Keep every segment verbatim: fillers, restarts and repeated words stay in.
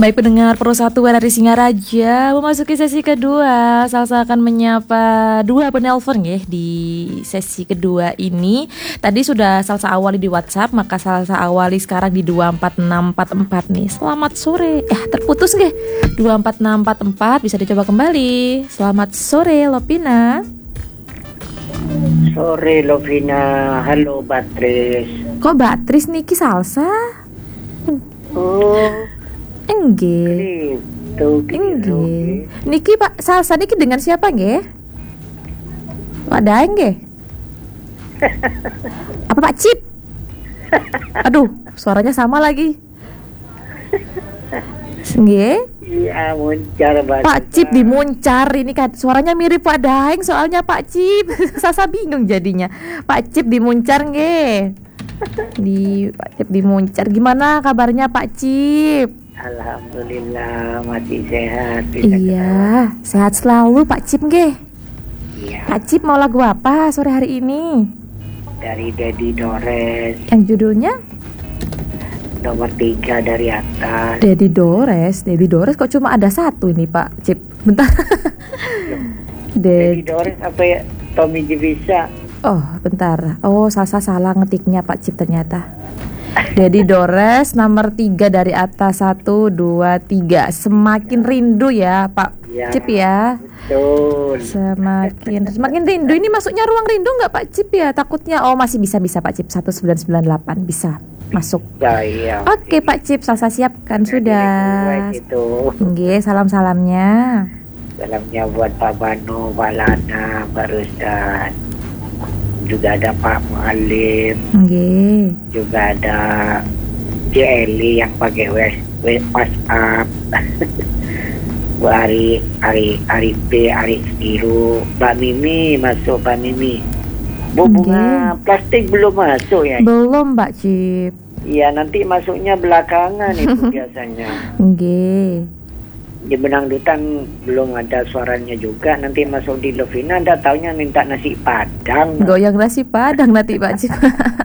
Baik pendengar Pro satu W R R I Singaraja, memasuki sesi kedua. Salsa akan menyapa dua penelpon ya di sesi kedua ini. Tadi sudah Salsa awali di WhatsApp, maka Salsa awali sekarang di dua empat enam empat empat nih. Selamat sore. Eh terputus nggih? dua empat enam empat empat bisa dicoba kembali. Selamat sore Lovina. Sore Lovina. Halo Batris. Kok Batris niki Salsa? Oh, enggih. Gitu, Enggih. Niki Pak Salsa niki dengan siapa nggih? Pak Daeng nggih? Apa Pak Cip? Aduh, suaranya sama lagi. Nggih? Iya, Muncar Batris. Pak Cip di Muncar ini kan suaranya mirip Pak Daeng soalnya Pak Cip. Salsa bingung jadinya. Pak Cip di Muncar nggih. Di Pak Cip di Muncar. Gimana kabarnya Pak Cip? Alhamdulillah masih sehat. Bisa Iya, sehat selalu Pak Cip nggih. Iya. Pak Cip mau lagu apa sore hari ini? Dari Dedi Dores, Yang judulnya nomor tiga dari atas. Dedi Dores. Dedi Dores kok cuma ada satu ini Pak Cip. Bentar. Dedi Dedi. Dores apa ya? Tommy G bisa. Oh, bentar. Oh, Salsa salah ngetiknya Pak Cip ternyata. Dedi Dores nomor tiga dari atas. Satu, dua, tiga. Semakin rindu ya Pak Ya, Cip ya. betul. Semakin Semakin rindu. Ini masuknya ruang rindu nggak Pak Cip ya? Takutnya. Oh, masih bisa-bisa Pak Cip. Satu sembilan sembilan delapan bisa masuk. Ya, iya. Oke Pak Cip, Salsa siapkan sudah. Itu. Nggih, salam-salamnya. Salamnya buat Pak Bano, Pak Lana, Pak Rusdan. Juga ada Pak Mualim, Nggih. juga ada Ci Eli yang pakai WhatsApp. Bu Ari, Ari, Ari B, Ari Biru, Mbak Mimi masuk, Mbak Mimi. Bu bunga plastik belum masuk ya? Belum Mbak Cip. Iya, nanti masuknya belakangan itu biasanya. Nggih. Di Benang Dutan belum ada suaranya juga. Nanti masuk di Lovina, anda taunya minta nasi padang. Goyang nasi padang nanti Pak Cip.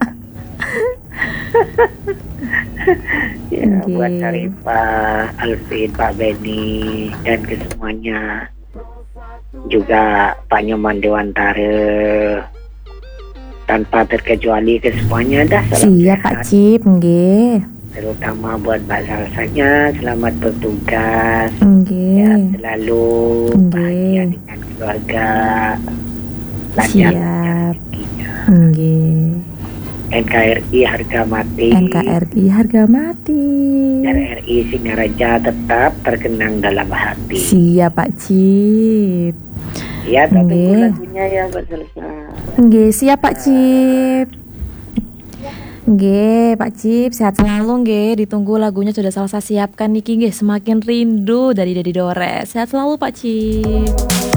Ya, Nggih. buat Syarifah, Alvin, Pak Beni, dan kesemuanya. Juga Pak Nyoman Dewantara. Tanpa terkecuali kesemuanya dah. Salam Siap Pak sehat. Cip. Nggih. Terutama buat Mbak Salsanya, selamat bertugas. Nggih. Ya, selalu Nggih. bahagia dengan keluarga. Lancar Siap. rezekinya. Nggih. N K R I harga mati. N K R I harga mati. R R I Singaraja tetap terkenang dalam hati. Siap Pak Cip. Ya, tak tunggu Nggih. lagunya ya Mbak Salsa. Nggih, siap Pak Cip. Nggih, Pak Cip, sehat selalu nggih. Ditunggu lagunya sudah Salsa siapkan niki nggih. Semakin rindu dari Dedi Dores. Sehat selalu Pak Cip.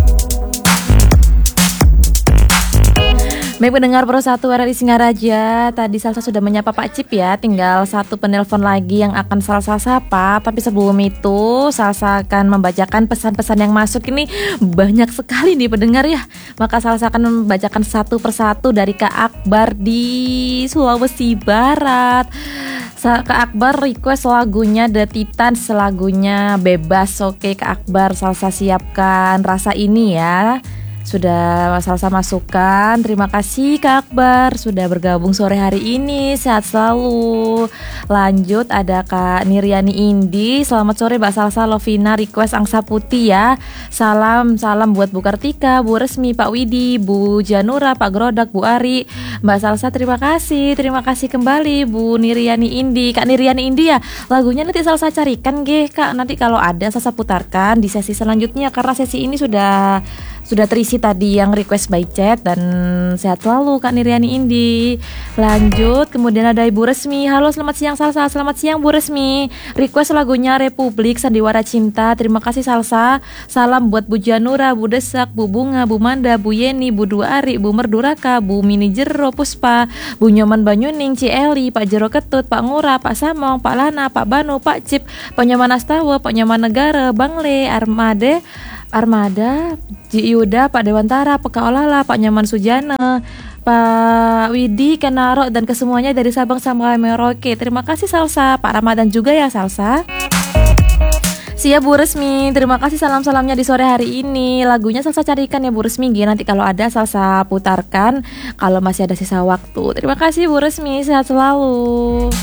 Baik pendengar Pro satu W R R I Singaraja, tadi Salsa sudah menyapa Pak Cip ya. Tinggal satu penelpon lagi yang akan Salsa sapa. Tapi sebelum itu Salsa akan membacakan pesan-pesan yang masuk. Ini banyak sekali nih pendengar ya. Maka Salsa akan membacakan satu persatu dari Kak Akbar di Sulawesi Barat. Kak Akbar request lagunya The Titans, lagunya bebas. Oke Kak Akbar, Salsa siapkan rasa ini ya. Sudah Salsa masukkan. Terima kasih Kak Akbar sudah bergabung sore hari ini. Sehat selalu. Lanjut ada Kak Niriani Indi. Selamat sore Mbak Salsa, Lovina request Angsa Putih ya. Salam salam buat Bu Kartika, Bu Resmi, Pak Widi, Bu Janura, Pak Grodak, Bu Ari, Mbak Salsa. Terima kasih. Terima kasih kembali Bu Niriani Indi. Kak Niriani Indi ya. Lagunya nanti Salsa carikan nggih Kak. Nanti kalau ada Salsa putarkan di sesi selanjutnya karena sesi ini sudah sudah terisi tadi yang request by chat. Dan sehat selalu Kak Niriani Indi. Lanjut kemudian ada Ibu Resmi. Halo selamat siang Salsa. Selamat siang Bu Resmi. Request lagunya Republik Sandiwara Cinta. Terima kasih Salsa. Salam buat Bu Janura, Bu Desak, Bu Bunga, Bu Manda, Bu Yeni, Bu Dua Ari, Bu Merduraka, Bu Mini Jero Puspa, Bu Nyoman Banyuning, Ci Eli, Pak Jero Ketut, Pak Ngura, Pak Samong, Pak Lana, Pak Banu, Pak Cip, Pak Nyoman Astawa, Pak Nyoman Negara, Bang Le, Armade Armada, Ji Yuda, Pak Dewantara, Pak Kaolala, Pak Nyaman Sujana, Pak Widi, Kenaro, dan kesemuanya dari Sabang sampai Merauke. Terima kasih Salsa. Pak Ramadan juga ya Salsa. Siap Bu Resmi, terima kasih salam-salamnya di sore hari ini. Lagunya Salsa carikan ya Bu Resmi, nanti kalau ada Salsa putarkan kalau masih ada sisa waktu. Terima kasih Bu Resmi, sehat selalu.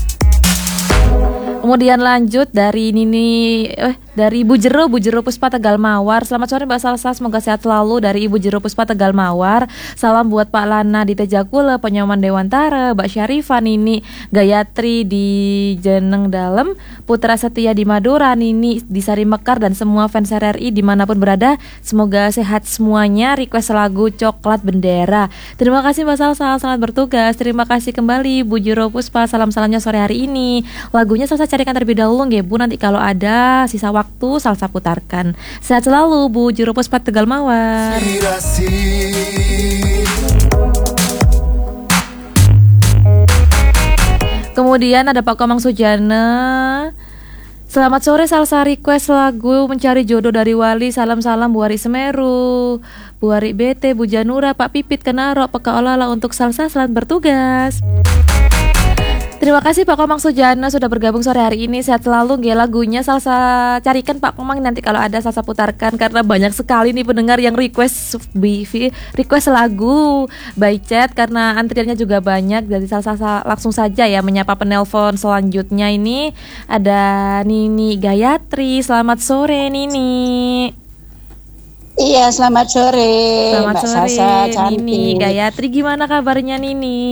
Kemudian lanjut dari Nini eh dari Ibu Jero, Bu Jero Puspa Tegal Mawar. Selamat sore Mbak Salsa, semoga sehat selalu dari Ibu Jero Puspa Tegal Mawar. Salam buat Pak Lana di Tejakule, Penyoman Dewantara, Mbak Syarifah, Nini Gayatri di Jeneng Dalem, Putra Setia di Madura, Nini di Sari Mekar, dan semua fans R R I dimanapun berada. Semoga sehat semuanya. Request lagu Coklat Bendera. Terima kasih Mbak Salsa, selamat bertugas. Terima kasih kembali Bu Jero Puspa, salam-salamnya sore hari ini. Lagunya Salsa carikan terlebih dahulu nggih Bu, nanti kalau ada sisa waktu Salsa putarkan. Sehat selalu Bu Jero Puspa Tegal Mawar. Kemudian ada Pak Komang Sujana. Selamat sore, Salsa request lagu Mencari Jodoh dari Wali. Salam-salam Bu Ari Semeru, Bu Ari B T, Bu Janura, Pak Pipit Kenaro, Peka Olala untuk Salsa, selamat bertugas. Terima kasih Pak Komang Sujana sudah bergabung sore hari ini. Sehat selalu nggih. Lagunya Salsa carikan Pak Komang, nanti kalau ada Salsa putarkan karena banyak sekali nih pendengar yang request request lagu by chat karena antriannya juga banyak. Jadi Salsa langsung saja ya menyapa penelpon selanjutnya. Ini ada Nini Gayatri. Selamat sore Nini. Iya, selamat sore. Selamat Mbak sore Salsa, Nini Gayatri, gimana kabarnya Nini?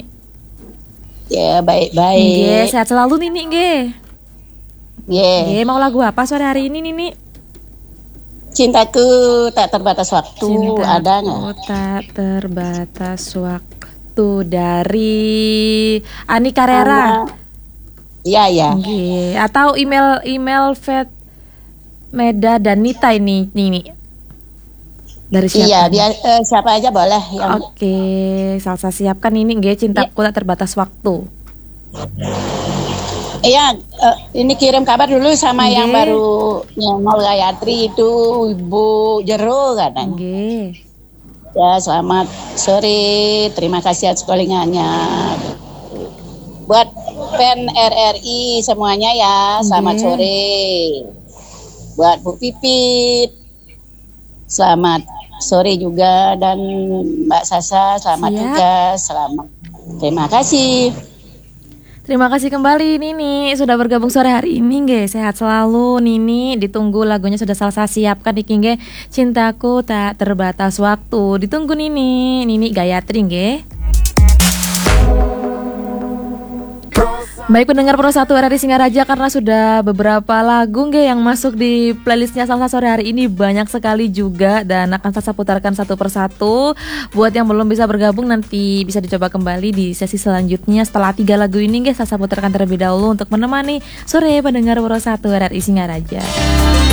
Ya, baik-baik. Nggih, sehat selalu Nini nggih. Nggih. Nggih, mau lagu apa sore hari ini Nini? Cintaku tak terbatas waktu. Cintaku ada nggak? tak terbatas waktu dari Ani Carrera. Iya, iya. Nggih, atau email email Vet Meda dan Nita ini Nini. Dari siapa? Iya, biar eh, siapa aja boleh yang... Oke, Salsa siapkan ini nggih, Cintaku tak terbatas waktu. Iya, eh, ini kirim kabar dulu sama Nggih. yang baru nyengol Gayatri itu Ibu Jero katanya. Nggih. Ya, selamat sore. Terima kasih atas callingannya. Buat fan R R I semuanya ya, selamat Nggih. sore. Buat Bu Pipit, selamat sore juga, dan Mbak Sasa selamat Siap. juga, selamat. Terima kasih. Terima kasih kembali Nini sudah bergabung sore hari ini nggih. Sehat selalu Nini. Ditunggu lagunya sudah Salsa siapkan iki nggih. Cintaku tak terbatas waktu. Ditunggu Nini. Nini Gayatri nggih. Baik pendengar Pro satu R R I Singaraja, karena sudah beberapa lagu nggih yang masuk di playlistnya Salsa sore hari ini banyak sekali juga, dan akan Salsa putarkan satu persatu. Buat yang belum bisa bergabung nanti bisa dicoba kembali di sesi selanjutnya setelah tiga lagu ini nggih. Salsa putarkan terlebih dahulu untuk menemani sore pendengar Pro satu R R I Singaraja.